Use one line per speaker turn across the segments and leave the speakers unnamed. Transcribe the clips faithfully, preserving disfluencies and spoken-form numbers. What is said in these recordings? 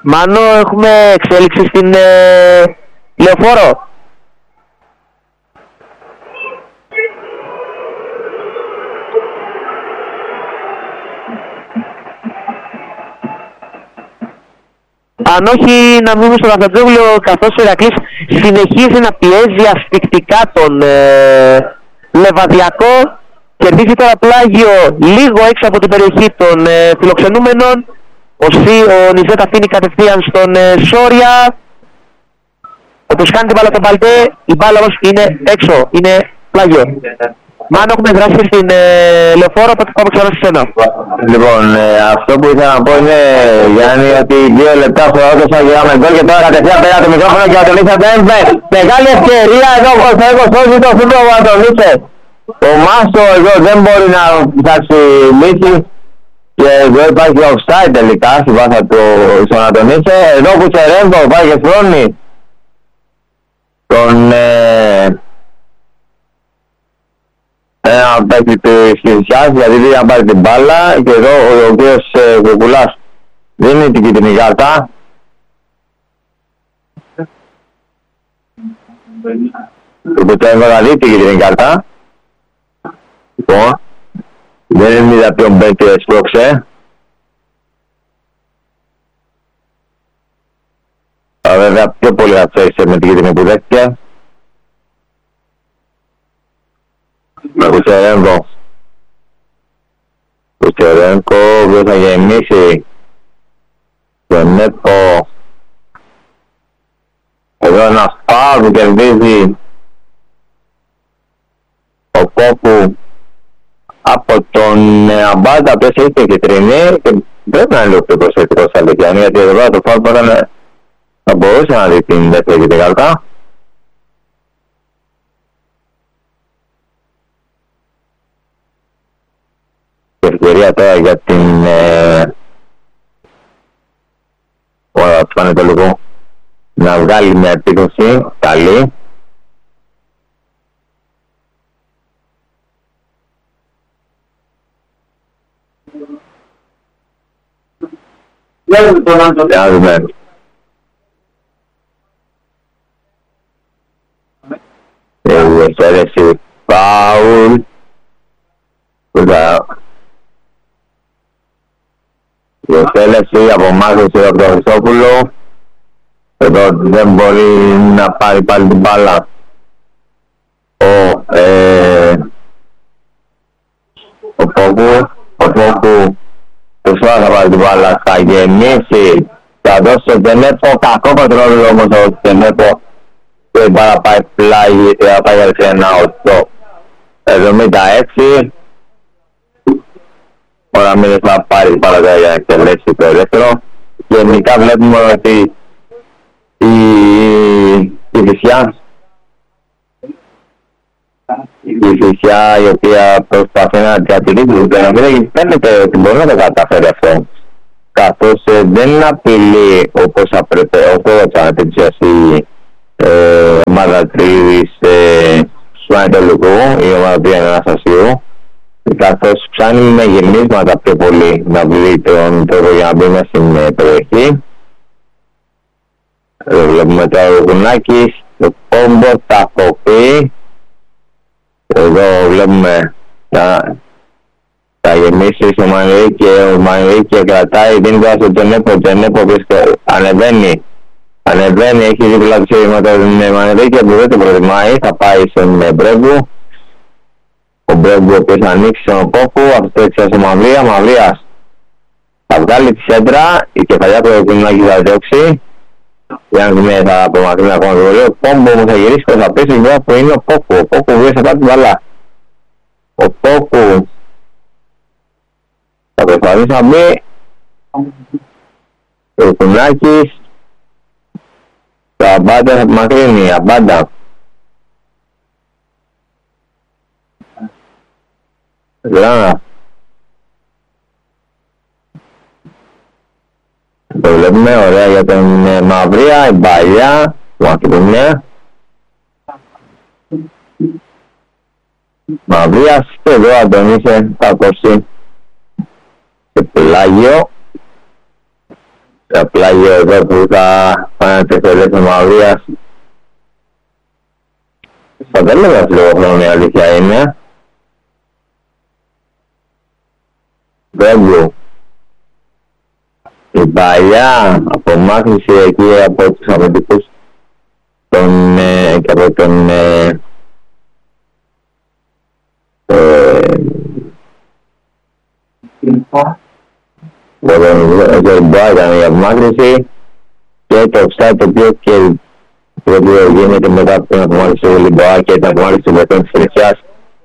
Μάνο, έχουμε εξέλιξη στην ε, Λεωφόρο. Αν όχι, να μείνουμε στον Καφτατζόγλιο, καθώς ο Ηρακλής συνεχίζει να πιέζει ασφυκτικά τον ε, Λεβαδιακό. Κερδίζει τώρα πλάγιο λίγο έξω από την περιοχή των ε, φιλοξενούμενων. Ο, Σι, ο Νιζέτ αφήνει κατευθείαν στον ε, Σόρια. Όπως κάνει την μπάλα τον Παλτέ, η μπάλα όμως είναι έξω, είναι πλάγιο. Μάνο, έχουμε δράσει στην ε, Λεωφόρο, οπότε πάμε ξανά σε σένα.
Λοιπόν, ε, αυτό που ήθελα να πω είναι, Γιάννη, ότι δύο λεπτά στο όδωσα και είχαμε γκολ και τώρα κατευθείαν πέρα το μικρόφωνο και ο Αντωνής Αντέμβε. Μεγάλη ευκαιρία εδώ ο Κωνσταντίνος σώζει το φούτο ο Αντωνίσε. Ο Μάστο εδώ δεν μπορεί να ψάξει λύση και εδώ υπάρχει offside τελικά στη βάθα του στον Αντωνίσε. Εδώ που Τσερέμπο πάει και φρόνει τον... Ε, ένα παίκτη της Κυρσιάς, γιατί δεν να πάρει την μπάλα και εδώ ο, ο κύριος ε, Κουκουλάς δίνει την κίτρινη κάρτα. Το Κουτσέγκο θα δει την κίτρινη κάρτα. Λοιπόν, δεν είδα ποιον παίκτη έσπρωξε. Βέβαια πιο πολύ θα τσέρισε με την κίτρινη που δέχτηκε. Με Κουτσερέγκο. Κουτσερέγκο που θα γεμίσει τον Νέτο. Εδώ ένα φάουλ που κερδίζει ο Κόκου από τον Αμπάντα, που έχει και κεντρινή και πρέπει να είναι λίγο πιο προσεκτικός στα Λεκιάνη, γιατί εδώ το φάουλ που έκανε θα μπορούσε να δει την δεύτερη και την κάρτα. Ευκαιρία τώρα για την ε, ώρα του Πανετολικού να βγάλει μια επίθεση καλή. Για δούμε. Έχει εξαίρεση φάουλ. Η εκτέλεση από μάχωση από τον Χριστόπουλο. Εδώ δεν μπορεί να πάρει πάλι την μπάλα ο ε, ο Πόκου. Ο Πόκου προσπάθει να πάρει την μπάλα, θα γεμίσει, θα δώσει τον Τενέπο, κακό πατρόλιο όμως ο Τενέπο και η μπάλα πάει πλάγι, θα πάει για ένα οκτώ εβδομήντα έξι. Ο Ραμίδης θα πάρει την μπάλα για να εκτελέσει το δεύτερο. Γενικά βλέπουμε ότι η, η Φυσιά η Φυσιά η οποία προσπαθεί να διατηρήσει την Ραμίδη και φαίνεται ότι μπορεί να το καταφέρει αυτό, καθώς ε, δεν απειλεί όπως θα πρέπει ο Κόβατσα να τετσιάσει η ομάδα τρίδης ε, του Ανατολικού, η ομάδα του Αναστασίου, καθώς ψάχνει με γεμίσματα πιο πολύ να βρει τον τρόπο για να μπει μέσα στην ε, περιοχή. Εδώ βλέπουμε τώρα ο Γουνάκης, το κόμπο, τα κοπή. Εδώ βλέπουμε τα, τα γεμίσεις ο Μανρίκη, ο Μανρίκη κρατάει, δίνει τώρα στον Τζενέπο, ο Τζενέπο ανεβαίνει, ανεβαίνει, έχει δίπλα του σύρματα τον Μανρίκη που δεν το προτιμάει, θα πάει στον Μπρέγκου. Ο Μπρέγκου ο οποίος θα ανοίξει στον Κόκου, αυτό έτσι στο Μαυρία, Μαυρίας θα βγάλει τη σέντρα, η κεφαλιά του Κουνάκη θα διώξει. Για να δούμε, θα απομακρύνει ακόμα το βολείο. Ο Πόμπο μου θα γυρίσει προς τα πίσω εδώ που είναι ο Πόκου. Ο Πόκου βγαίνει σε πάτη μπαλά. Ο Πόκου θα προσπαθήσει να μπει. Ο Κουνάκης. Το Αμπάντα θα απομακρύνει. Αμπάντα. Γράνα. Το βλέπουμε, ωραία για τον ε, Μαυρία, η Παλιά, του Μακεδονία. Μαυρίας και εδώ Αντωνίσε θα κόψει σε πλάγιο. τα πλάγια εδώ που θα πάνε τεσσελές ομαδίας. Θα δεν λέγα λίγο χρόνο η αλήθεια είναι. Βρέγκου. Η παλιά απομάκρυνση εκεί από τους αμυντικούς τον, ε, και από τον ε, ε, δεν ήταν η απομάκρυνση και το offside το οποίο και το οποίο γίνεται μετά από την απομάκρυνση του Λιμποά και την απομάκρυνση του Βετών της Χρυσιάς.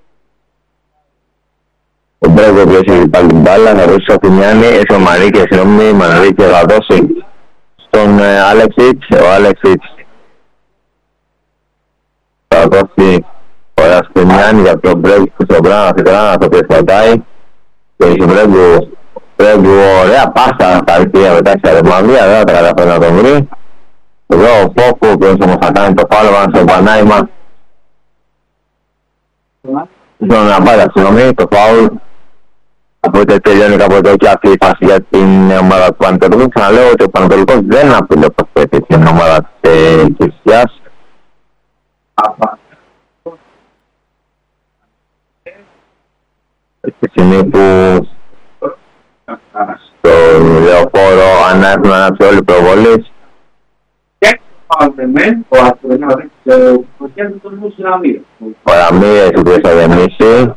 Ο Μπρέγκο ο οποίος έχει πάλι την μπάλα, θα δώσει στο Φινιάννη, έχει ο Μανίκη, συγγνώμη, Μανίκη θα δώσει στον Άλεξιτς, ο Άλεξιτς θα δώσει ωραία στο Φινιάννη για τον Μπρέγκο στον Μπράνα, αυτή τώρα να το πιεσπατάει και έχει Μπρέγκο, Μπρέγκο, ωραία πάσα στα αριστεία μετά σε αρεμανδία, δεν θα τα καταφέρει να τον βρει. Εδώ ο Πόκου, ο οποίος όμως θα κάνει το πάλωμα στο Πανάιμα. Θέλω να πάρει, συγγνώμη, το φάουλ. Οπότε τελειώνει κάποτε και αυτή η φάση για την ομάδα του Πανετολικού. Ξαναλέω ότι ο Πανετολικός δεν απειλεί προσθέτει την ομάδα της Κυρσιάς. Στη στιγμή που στο λεωφόρο ανέφεραν ανάψει όλοι οι προβολείς. Ο Ραμίρες ο οποίος θα γεμίσει.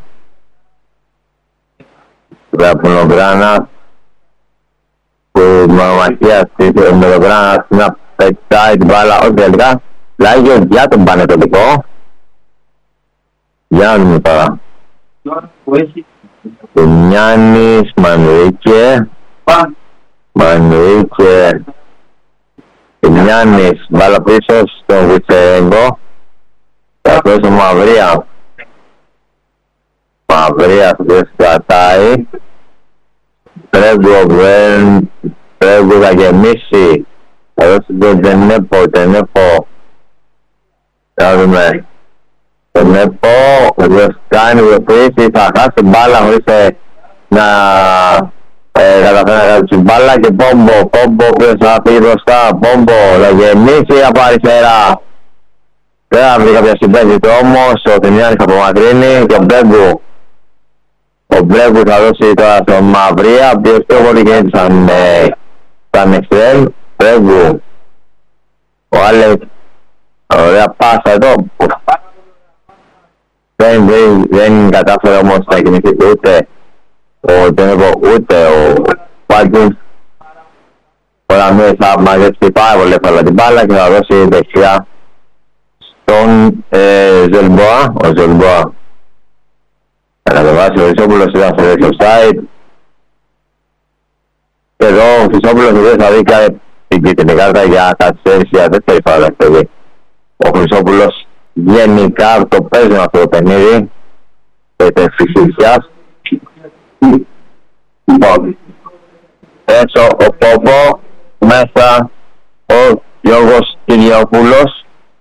Βλέπουν ο Μπράνας που μονομαχία με τον Μπράνας να πετάει την μπάλα όχι τελικά πλάγιος για τον Πανετολικό. Για να δούμε τώρα. Κουνιάννης, Μανρίκε Μανρίκε Κουνιάννης, μπάλα πίσω στον Βουτσερέγκο. Θα πέσει Μαυρία Μαυρία που δεν κρατάει. Πρέπει να γεμίσει. Θα δώσει τον Τενέπο, Τενέπο. Θα δούμε. Τενέπο, ο οποίος κάνει βοηθήσει, θα χάσει την μπάλα χωρίς να καταφέρει να κάνει την μπάλα και Πόμπο, Πόμπο που θα πει μπροστά, Πόμπο, θα γεμίσει από αριστερά. Δεν θα βρει κάποια συμπέζητο όμως, ο Τιμιάννης απομακρύνει και ο Μπρέγκου. Ο Μπρέγκου θα δώσει τώρα στον Μαυρία, ο οποίος πιο πολύ γίνεται σαν, ε, σαν εξτρέμ. Μπρέγκου. Ο Άλεξ, ωραία πάσα εδώ. Δεν, δεν, δεν κατάφερε όμως να κινηθεί ούτε ο Τενέβο ούτε ο Πάλκους. Ο Ραμίρες θα μαζέψει πάρα πολύ εύκολα την μπάλα και θα δώσει δεξιά στον ε, Ζελμποά. Ο Ζελμποά θα κατεβάσει ο Χρυσόπουλος, ήταν στο δεξιό side. Και εδώ ο Χρυσόπουλος θα δει την κίτρινη κάρτα για καθυστέρηση για δεύτερη φορά. Ο Χρυσόπουλος γενικά το παίζει αυτό το παιχνίδι της Χρυσιάς. Έξω ο Πόπο, μέσα ο Γιώργος Κυριοπούλος.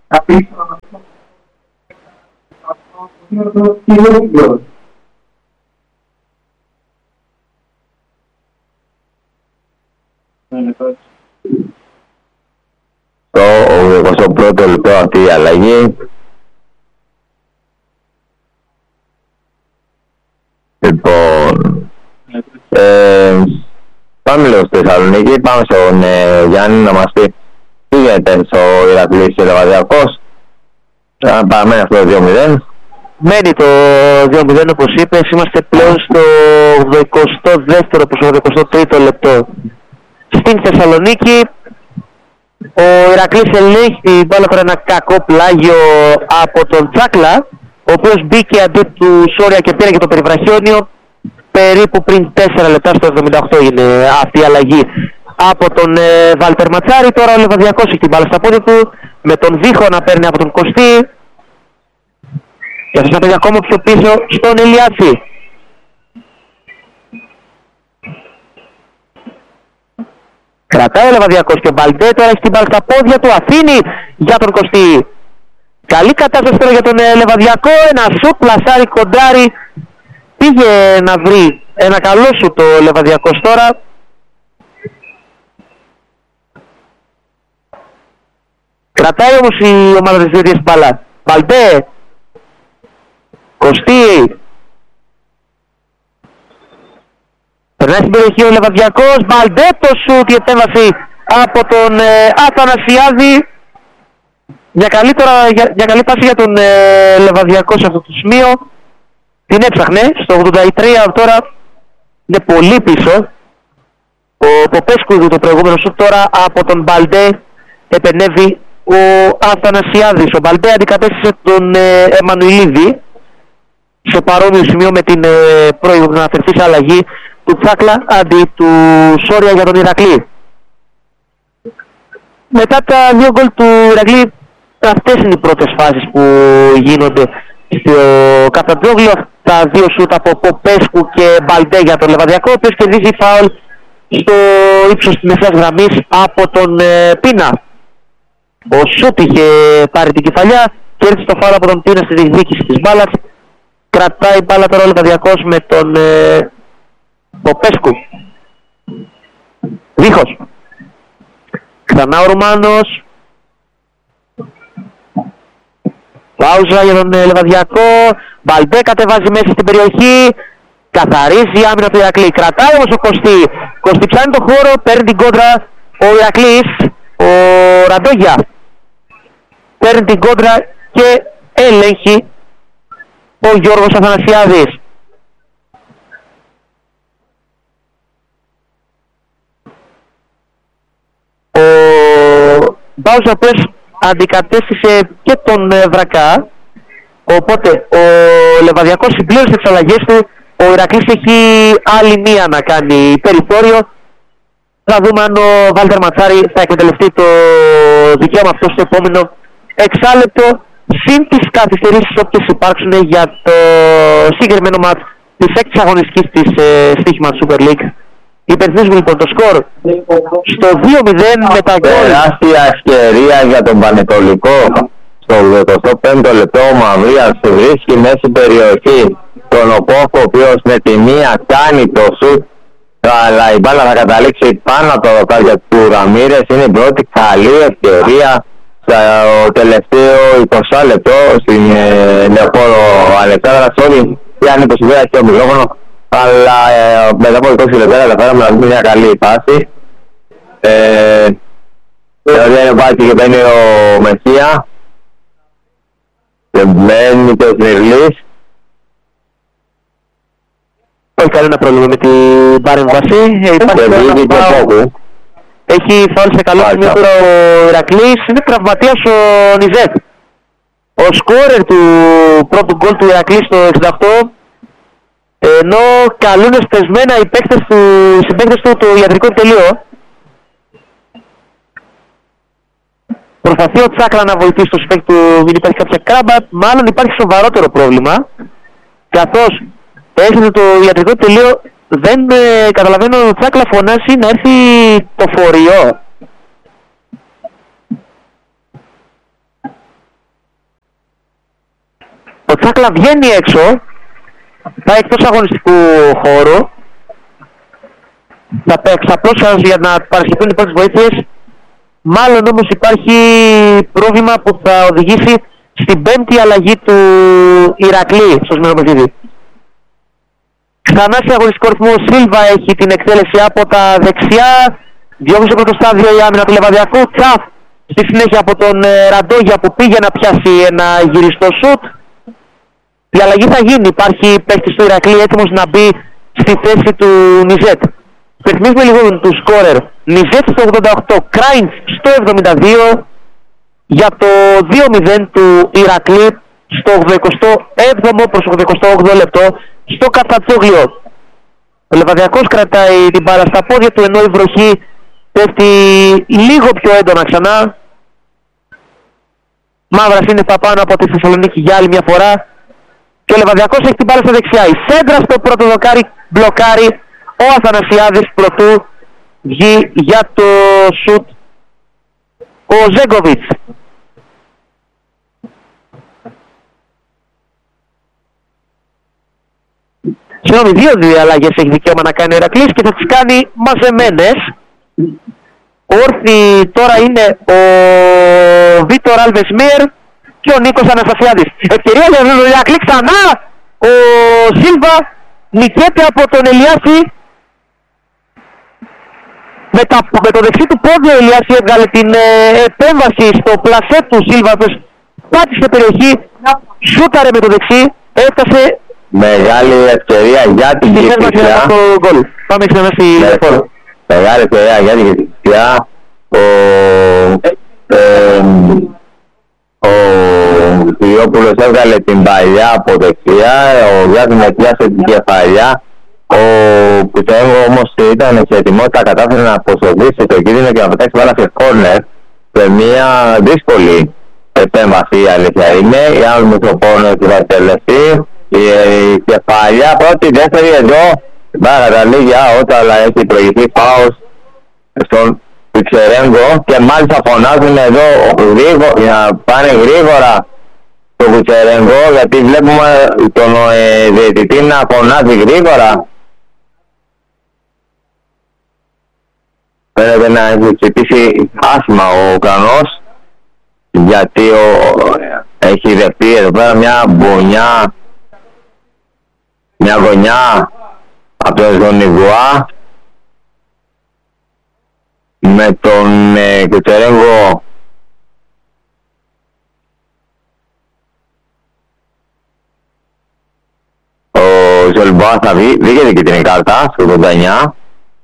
Το εικοστό πρώτο λεπτό αυτή η αλλαγή. Λοιπόν, ε, πάμε λίγο στη Θεσσαλονίκη, πάμε στον ε, Γιάννη να μας πει τι γίνεται στο Ηρακλής Λεβαδιακός. Αν παραμένει αυτό το δύο μηδέν.
Μένει το δύο μηδέν όπως είπες, είμαστε πλέον στο εικοστό δεύτερο προς το εικοστό τρίτο λεπτό. Στην Θεσσαλονίκη ο Ηρακλής ελέγχει την μπάλα for ένα κακό πλάγιο από τον Τσάκλα, ο οποίος μπήκε αντί του Σόρια και πήρε και το περιβραχιόνιο. Περίπου πριν τέσσερα λεπτά στο εβδομήντα οκτώ είναι αυτή η αλλαγή από τον ε, Βάλτερ Ματσάρη. Τώρα ο Λεβαδιακός έχει την μπάλα στα πόδια του, με τον Δίχο να παίρνει από τον Κωστή. Και αυτός να παίρνει ακόμα πιο πίσω στον Ηλιάτσι. Κρατάει ο Λεβαδιακός και ο Μπαλντέ τώρα έχει την μπάλα στα πόδια του, αφήνει για τον Κωστή. Καλή κατάσταση τώρα για τον ε, Λεβαδιακό, ένα σουτ, πλασάρι, κοντάρι. Πήγε να βρει ένα καλό σου το Λεβαδιακός τώρα. Κρατάει όμως η ομάδα της Διετίας μπάλα. Μπαλντέ. Κωστή. Περνάει στην περιοχή ο Λεβαδιακός. Μπαλντέ το σουτ, η επέμβαση από τον ε, Αθανασιάδη. Μια καλή, τώρα, για, μια καλή πάση για τον ε, Λεβαδιακό σε αυτό το σημείο. Την έψαχνε στο ογδόντα τρία, τώρα είναι πολύ πίσω. Ο Ποπέσκου το προηγούμενο σουτ, τώρα από τον Μπαλντέ επενεύει ο Αθανασιάδης. Ο Μπαλντέ αντικατέστησε τον ε, Εμμανουηλίδη σε παρόμοιο σημείο με την ε, προηγούμενη αλλαγή του Τσάκλα αντί του Σόρια για τον Ηρακλή. Μετά τα δύο γκολ του Ηρακλή, αυτές είναι οι πρώτες φάσεις που γίνονται στο Καφτατζόγλιο. Τα δύο σούτ από Ποπέσκου και Μπαλντέ για τον Λεβαδιακό, ο οποίος κερδίζει φάουλ στο ύψος της μεσαίας γραμμής από τον ε, Πίνα. Ο Σούτ είχε πάρει την κεφαλιά, κέρδισε το φάουλ από τον Πίνα στη διεκδίκηση της μπάλας. Κρατάει μπάλα τώρα ο Λεβαδιακός με τον ε, Ποπέσκου. Δίχως. Ξανά ο Ρουμάνος. Πάουζα για τον ε, Λεβαδιακό. Μπαλντέ κατεβάζει μέσα στην περιοχή. Καθαρίζει η άμυνα του Ηρακλή. Κρατάει όμως ο Κωστή. Κωστή ψάχνει τον χώρο. Παίρνει την κόντρα ο Ηρακλής. Ο Ραντόγια. Παίρνει την κόντρα και έλεγχει ο Γιώργος Αθανασιάδης. Ο Μπάουζα, ο οποίος αντικατέστησε και τον ε, Βρακά. Οπότε ο Λεβαδιακός συμπλήρωσε τις αλλαγές του. Ο Ηρακλής έχει άλλη μία να κάνει περιθώριο. Θα δούμε αν ο Βάλτερ Ματσάρη θα εκμεταλλευτεί το δικαίωμα αυτό στο επόμενο εξάλεπτο, συν τις καθυστερήσεις όποιες υπάρξουν για το συγκεκριμένο μάτς της έκτης αγωνιστικής της ε, στοίχημα Super League. Υπενθυμίζουμε λοιπόν το σκορ στο δύο μηδέν με τα γκολ.
Τεράστια ευκαιρία για τον Πανετολικό. Στο ογδόντα πέμπτο λεπτό ο Μαυρίας βρίσκει μέση περιοχή τον Οπόφο, ο οποίος με τη μία κάνει το σουτ, αλλά η μπάλα θα καταλήξει πάνω από τα δοκάρια του Ραμίρες. Είναι η πρώτη καλή ευκαιρία στο τελευταίο είκοσι λεπτό στην ε, Λεωφόρο Αλεξάνδρας. Όλοι πιάνει είκοσι και ο μικρόφωνο, αλλά ε, μετά από είκοσι λεπτά καταφέραμε να δούμε μια καλή πάση. Ε, δηλαδή είναι πάει και μπαίνει ο Μεσσία και μπαίνει και ο Σνιρλής.
Όχι κανένα πρόβλημα με την παρέμβαση. Έχει φάουλ σε καλό σημείο τώρα ο Ηρακλής. Είναι τραυματίας ο Νιζέτ. Ο σκόρερ του πρώτου γκολ του Ηρακλή στο εξήντα οκτώ. Ενώ καλούν σπεσμένα οι παίκτες του, συμπαίκτες του το ιατρικό τελείο. Προσπαθεί ο Τσάκλα να βοηθήσει το συμπαίκτη του, μην υπάρχει κάποια κράμπα. Μάλλον υπάρχει σοβαρότερο πρόβλημα, καθώς έρχεται το ιατρικό τελείο. Δεν ε, καταλαβαίνω, ο Τσάκλα φωνάζει να έρθει το φορείο. Ο Τσάκλα βγαίνει έξω, πάει εκτός αγωνιστικού χώρου, θα παίξει απλώς για να παρασχεθούν οι πρώτες βοήθειες. Μάλλον όμως υπάρχει πρόβλημα που θα οδηγήσει στην πέμπτη αλλαγή του Ηρακλή στο σημερινό παιχνίδι. Ξανά σε αγωνιστικό ρυθμό ο Σίλβα έχει την εκτέλεση από τα δεξιά. Διώχνει στο πρώτο στάδιο η άμυνα του Λεβαδιακού. Τσαφ στη συνέχεια από τον ε, Ραντόγια που πήγε να πιάσει ένα γυριστό σουτ. Η αλλαγή θα γίνει. Υπάρχει παίκτης του Ηρακλή έτοιμος να μπει στη θέση του Νιζέτ. Παιχνίζουμε λίγο του σκόρερ. Νιζέτ στο ογδόντα οκτώ, Κράινς στο εβδομήντα δύο για το δύο μηδέν του Ηρακλή στο ογδοηκοστό έβδομο προς ογδοηκοστό όγδοο λεπτό στο Καφτατζόγλιο. Ο Λεβαδιακός κρατάει την μπάλα στα πόδια του, ενώ η βροχή πέφτει λίγο πιο έντονα ξανά. Μαύρας είναι στα πάνω από τη Θεσσαλονίκη για άλλη μια φορά. Και ο Λεβαδιακός έχει την μπάλα στα δεξιά. Η σέντρα στο πρώτο δοκάρι μπλοκάρει ο Αθανασιάδης πρωτού βγει για το σουτ ο Ζέγκοβιτς. Συγγνώμη, δύο αλλαγές έχει δικαίωμα να κάνει ο Ηρακλής και θα τις κάνει μαζεμένες. Όρθιοι τώρα είναι ο Βίτορ Αλβεσμίρ και ο Νίκος Αναστασιάδης. Ευκαιρία για τον Ηρακλή ξανά. Ο Σίλβα νικέται από τον Ελιάση. Με, τα, με το δεξί του πόδι ο Ελιάση έβγαλε την ε, επέμβαση στο πλασέ του Σίλβα. Πάτησε περιοχή, σούταρε με το δεξί, έφτασε
μεγάλη ευκαιρία για την Κηφισιά.
Πάμε ξανά στη λεωφόρο.
Μεγάλη ευκαιρία για την Κηφισιά. Ο, ε, ο Κυριόπουλος έβγαλε την παλιά από δεξιά, ο Γιάννης μετιάσε την κεφαλιά. Ο Κουτσέγκο όμως ήταν σε ετοιμότητα, κατάφερε να αποσοβήσει το κίνδυνο και να πετάξει μπάλα σε κόρνερ σε μια δύσκολη επέμβαση, η αλήθεια είναι. Για να δούμε το πόνο ότι θα τελεστεί. Η, η κεφαλιά πρώτη, δεύτερη εδώ. Μπάρα τα λίγια όταν έχει προηγηθεί φάος στον Κουτσερέγκο και μάλιστα φωνάζουν εδώ γρήγορα, για να πάνε γρήγορα στο Κουτσερέγκο, γιατί βλέπουμε τον ε, διαιτητή να φωνάζει γρήγορα. Φαίνεται να έχει χτυπήσει άσχημα ο Ουκρανός, γιατί ο, έχει δεχτεί εδώ πέρα μια γωνιά, μια γωνιά από τον Ζωνιγουά με τον ε, Κουτσερέγκο ο Ζολμπά θα βγει, βγήκε και την κάρτα στο ογδόντα εννιά.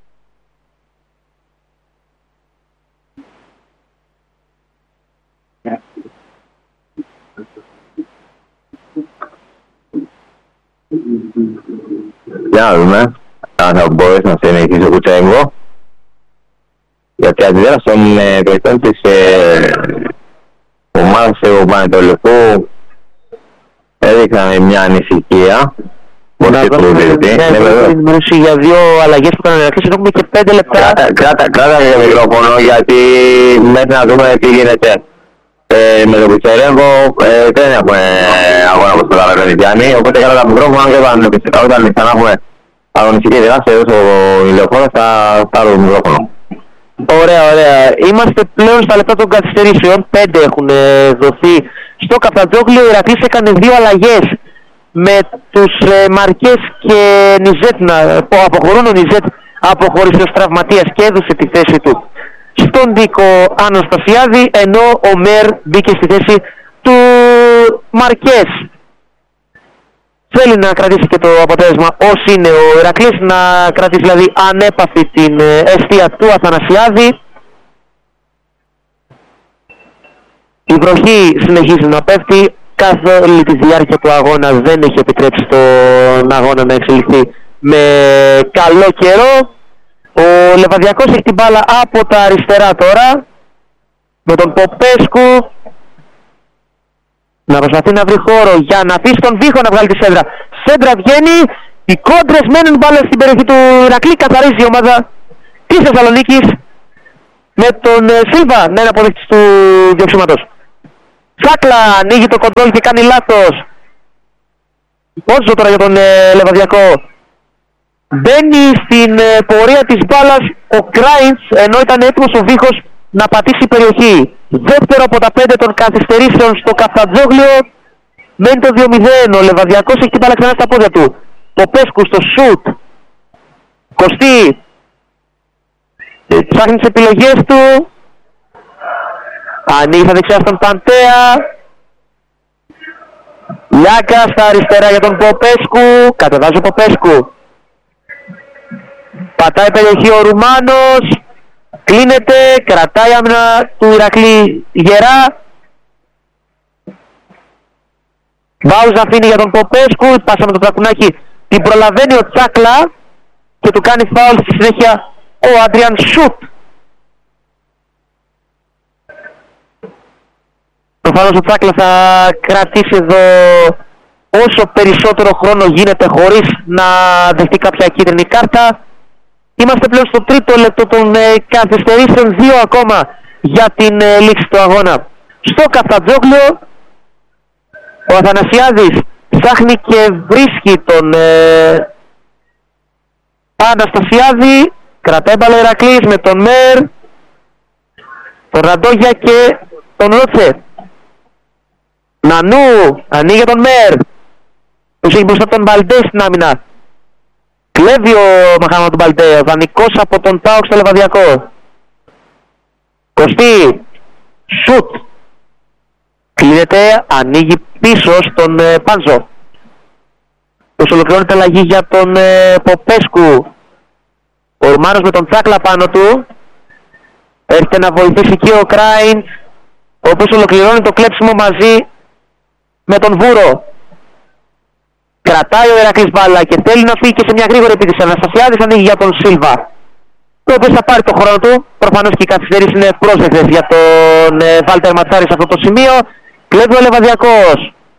Για να δούμε αν θα μπορέσει να συνεχίσει ο Κουτσέγκο, γιατί αντιδρά στον ε, παιχτών της ε, ομάδας του Πανετολικού έδειξαν μια ανησυχία.
Να ενημερώσει για δύο αλλαγές που ήταν Ηρακλής, έχουμε και πέντε λεπτά.
Κράτα για μικρόφωνο, γιατί μέχρι να δούμε τι γίνεται. Ε, με τον Κουτσερέγκο ε, δεν έχουμε αγώνα όπως το κάναμε Γιάννη, οπότε κράτα τα μικρόφωνα και όταν ξανά έχουμε αγωνιστική δράση εδώ στο ηλεοφόρο θα πάρω το μικρόφωνο.
Ωραία, ωραία. Είμαστε πλέον στα λεπτά των καθυστερήσεων, πέντε έχουν δοθεί στο Καφτατζόγλιο. Ο Ηρακλής έκανε δύο αλλαγές με τους ε, Μαρκές και Νιζέτ να αποχωρούν. Ο Νιζέτ αποχώρησε ως τραυματίας και έδωσε τη θέση του στον Νίκο Αναστασιάδη, ενώ ο Μέρ μπήκε στη θέση του Μαρκές. Θέλει να κρατήσει και το αποτέλεσμα ως είναι ο Ηρακλής, να κρατήσει δηλαδή ανέπαφη την αιστεία του Αθανασιάδη. Η βροχή συνεχίζει να πέφτει, καθ' όλη τη διάρκεια του αγώνα δεν έχει επιτρέψει τον αγώνα να εξελιχθεί με καλό καιρό. Ο Λεβαδιακός έχει την μπάλα από τα αριστερά τώρα, με τον Ποπέσκου να προσπαθεί να βρει χώρο για να αφήσει τον Βίχο να βγάλει τη σέντρα. Σέντρα βγαίνει, οι κόντρες μένουν μπάλα στην περιοχή του Ηρακλή, καθαρίζει η ομάδα της Θεσσαλονίκης με τον Σίλβα να είναι αποδείκτης του διοξήματος. Σάκλα ανοίγει το κοντρόλ και κάνει λάθος. Πόντζο τώρα για τον ε, Λεβαδιακό. Μπαίνει στην ε, πορεία της μπάλας ο Κράιντς, ενώ ήταν έτοιμος ο Βίχος να πατήσει περιοχή. Δεύτερο από τα πέντε των καθυστερήσεων στο Καφτατζόγλιο. Μένει το δύο μηδέν. Ο Λεβαδιακός έχει την μπάλα ξανά στα πόδια του. Ποπέσκου στο σουτ. Κωστή ψάχνει τις επιλογές του. Ανοίγει στα δεξιά στον Παντέα. Λιάκα στα αριστερά για τον Ποπέσκου. Κατεβάζει ο Ποπέσκου. Πατάει περιοχή ο Ρουμάνος. Κλείνεται, κρατάει άμυνα του Ηρακλή γερά. Μπάουζ αφήνει για τον Ποπέσκου. Πάσα με το τρακουνάκι. Την προλαβαίνει ο Τσάκλα και του κάνει φάουλ στη συνέχεια ο Άντριαν Σουτ. Προφανώς ο Τσάκλα θα κρατήσει εδώ όσο περισσότερο χρόνο γίνεται χωρίς να δεχτεί κάποια κίτρινη κάρτα. Είμαστε πλέον στο τρίτο λεπτό των ε, καθυστερήσεων, δύο ακόμα για την ε, λήξη του αγώνα. Στο Καφτατζόγλιο ο Αθανασιάδης ψάχνει και βρίσκει τον ε, Αναστασιάδη. Κρατάει μπάλα Ηρακλής με τον Μέρ, τον Ραντόγια και τον Ρότσε. Νανού, ανοίγει για τον Μέρ. Τους έχει μπροστά τον Μπαλντέ στην άμυνα. Κλέβει ο Μαχάμα τον Μπαλντέ, ο δανεικός από τον ΠΑΟΚ στο Λεβαδιακό. Κωστή, σουτ. Κλείνεται, ανοίγει πίσω στον ε, Πάντζο. Τους ολοκληρώνεται αλλαγή για τον ε, Ποπέσκου. Ο Ρουμάνος με τον Τσάκλα πάνω του. Έρχεται να βοηθήσει και ο Κράιν, ο οποίος ολοκληρώνει το κλέψιμο μαζί με τον Βούρο. Κρατάει ο Ηρακλής μπάλα και θέλει να φύγει και σε μια γρήγορη επίθεση. Αναστασιάδης ανοίγει για τον Σίλβα, ο οποίος θα πάρει το χρόνο του. Προφανώς και οι καθυστερήσεις είναι πρόσδεκτες για τον ε, Βάλτερ Ματσάρη σε αυτό το σημείο. Κλέβει ο Λεβαδιακός.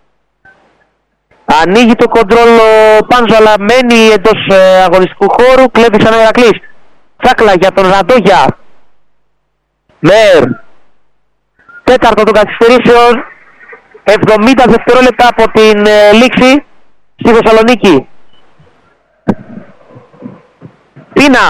Ανοίγει το κοντρόλ ο Πάντζο, αλλά μένει εντός ε, αγωνιστικού χώρου. Κλέβει σαν ο Ηρακλής. Τσάκλα για τον Ραντόγια. Μέρ. Τέταρτο των καθυστερήσεων. εβδομήντα δευτερόλεπτα από την ε, λήξη στη Θεσσαλονίκη. Πίνα.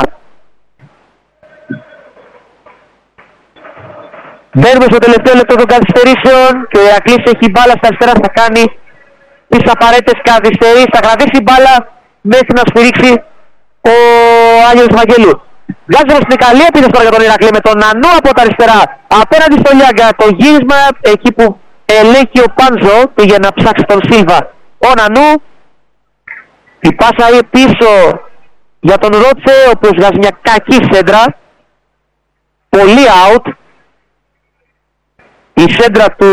Μπαίνουμε στο τελευταίο λεπτό των καθυστερήσεων και ο Ηρακλής έχει μπάλα στα αριστερά, θα κάνει τις απαραίτητες καθυστερήσεις, θα κρατήσει μπάλα μέχρι να σφυρίξει ο Άγιος Βαγγέλου. Βγάζει όμως την καλή επίθεση τώρα για τον Ηρακλή με τον Νανού από τα αριστερά απέναντι στο Λιάγκα. Το γύρισμα εκεί που ελέγχει ο Πάντζο πήγε να ψάξει τον Σίλβα. Ο Νανού, η πάσα πίσω για τον Ρότσε, ο οποίος βγάζει μια κακή σέντρα, πολύ out. Η σέντρα του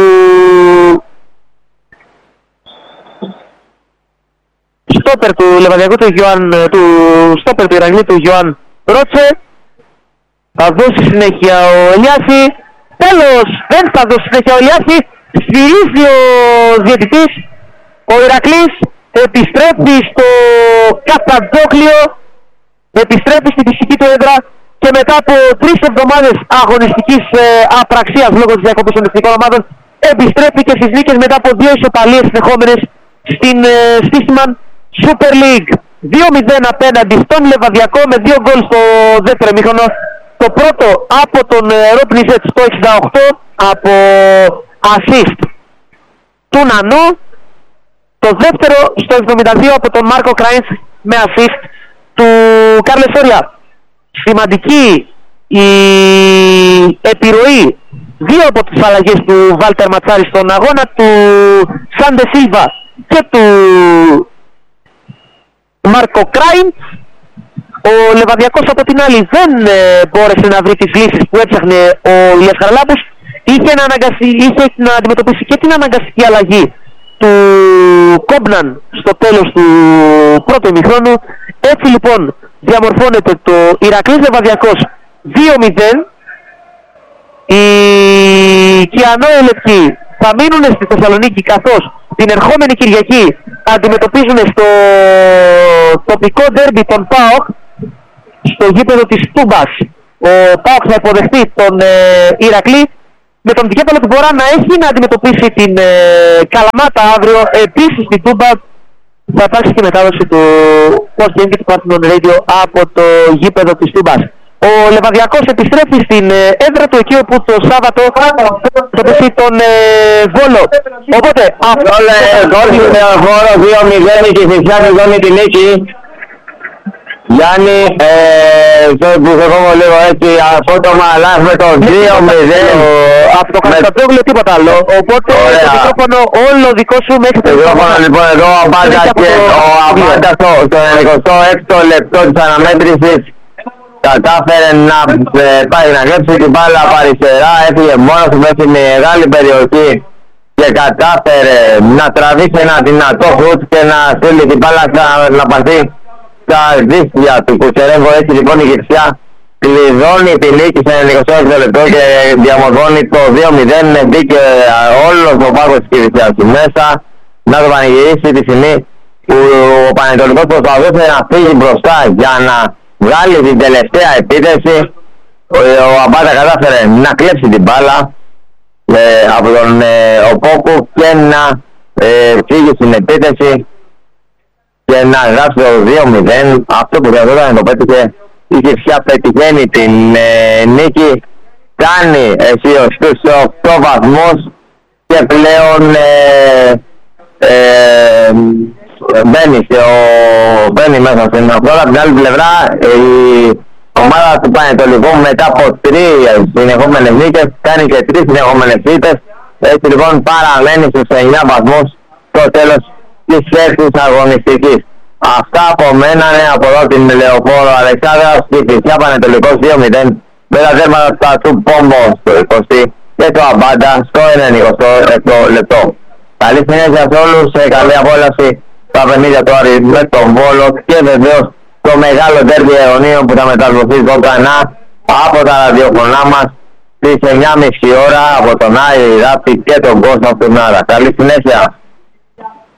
στόπερ του Λεβαδιακού του Γιωάν, του στόπερ του Ηρακλή του Γιωάν Ρότσε. Θα δώσει συνέχεια ο Ελιάση. Τέλος, δεν θα δώσει συνέχεια ο Ελιάση. Σφυρίζει ο διαιτητής. Ο Ηρακλής επιστρέφει στο Καπαδόκλειο, επιστρέφει στη φυσική του έδρα και μετά από τρεις εβδομάδες αγωνιστικής ε, απραξίας λόγω της διακοπής των εθνικών ομάδων επιστρέφει και στις νίκες μετά από δύο ισοπαλίες συνεχόμενες στην ε, Στίσιμαν Super League. δύο μηδέν απέναντι στον Λεβαδιακό με δύο γκολ στο δεύτερο ημίχρονο. Το πρώτο από τον Ρόπνιζετ στο εξήντα οκτώ από assist του Νανού. Το δεύτερο στο εβδομήντα δύο από τον Μάρκο Κράινς με assist του Κάρλε Σόρια. Σημαντική η επιρροή δύο από τις αλλαγές του Βάλτερ Ματσάρη στον αγώνα, του Σάντε Σίλβα και του Μάρκο Κράιν. Ο Λεβαδιακός από την άλλη δεν ε, μπόρεσε να βρει τις λύσεις που έψαχνε ο Ηλίας Χαραλάμπους. Είχε να, είχε να αντιμετωπίσει και την αναγκαστική αλλαγή του Κόμπναν στο τέλος του πρώτου ημιχρόνου. Έτσι λοιπόν διαμορφώνεται το Ηρακλής Λεβαδιακός δύο μηδέν. Οι Κιανόελεπτοι θα μείνουν στη Θεσσαλονίκη, καθώς την ερχόμενη Κυριακή αντιμετωπίζουν στο τοπικό ντέρμπι των ΠΑΟΚ στο γήπεδο της Τούμπας. Ο ΠΑΟΚ θα υποδεχτεί τον ε, Ηρακλή με τον δικέπαλο του Βορρά να έχει να αντιμετωπίσει την ε, Καλαμάτα αύριο. Επίσης στην Τούμπα θα υπάρξει και μετάδοση του Post Game και του Partner Radio από το γήπεδο της Τούμπας. Ο Λεβαδιακός επιστρέφει στην ε, έδρα του εκεί όπου το Σάββατο θα πέσει τον ε, Βόλο. Οπότε αυτό
είναι ο χώρο δύο μηδέν και η Φυσιά τελειώνει τη νίκη. Γιάννη, ε, που σε κόβω λίγο έτσι, απότομα αλλάζει με το δύο μηδέν.
Από το Κωνσταντόπουλο τίποτα άλλο. Οπότε το μικρόφωνο όλο δικό σου μέχρι το
μικρόφωνο. Λοιπόν, εδώ ο Απάντα και ο Απάντα στο εικοστό έκτο λεπτό της αναμέτρησης κατάφερε να ε, πάει να κλέψει την μπάλα από αριστερά. Έφυγε μόνος του μέσα στη μεγάλη περιοχή και κατάφερε να τραβήσει ένα δυνατό χουτ και να στείλει την μπάλα να παθεί στα δίχτυα του Κουτσερέγκο. Έτσι λοιπόν η Κυρσιά κλειδώνει τη νίκη σε εικοστό έκτο λεπτό και διαμορφώνει το δύο μηδέν. Μπήκε όλος ο πάγος της Κυρσιάς μέσα να το πανηγυρίσει τη στιγμή που ο Πανετολικός προσπαθούσε να φύγει μπροστά για να βγάλει την τελευταία επίθεση. Ο Αμπάτα κατάφερε να κλέψει την μπάλα ε, από τον ε, Οπόκου και να ε, φύγει στην επίθεση και να γράψει το δύο μηδέν. Αυτό που χρειαζόταν να το πέτυχε. Η Κυρσιά πετυχαίνει την ε, νίκη κάνει εσύ στους οκτώ βαθμούς και πλέον ε, ε, μπαίνει, και ο, μπαίνει μέσα στην οκτώ. Από την άλλη πλευρά η ομάδα του Πανετολικού μετά από τρεις συνεχόμενες νίκες κάνει και τρεις συνεχόμενες ήττες. Έτσι λοιπόν παραμένει στους εννιά βαθμούς στο τέλος της έκτης αγωνιστικής. Αυτά από μένα, ναι, από εδώ την Λεωφόρο Αλεξάνδρα, στη Φυσιά Πανετολικός δύο μηδέν με τα τέρματα του Πόμπο στο είκοσι και το Αμπάντα στο ενενηκοστό λεπτό. Καλή συνέχεια σε όλους, καλή απόλαυση στα παιχνίδια του Άρη με τον Βόλο και βεβαίως το μεγάλο ντέρμπι αιωνίων που θα μεταδοθεί ζωντανά από τα ραδιοφωνά μας στις εννιά και μισή ώρα από τον Άρη Ράπτη και τον Κώστα Φουρνάρα. Καλή συνέχεια.